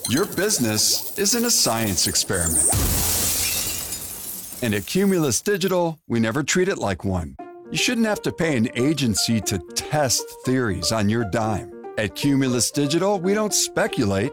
Your business isn't a science experiment. And at Cumulus Digital, we never treat it like one. You shouldn't have to pay an agency to test theories on your dime. At Cumulus Digital, we don't speculate,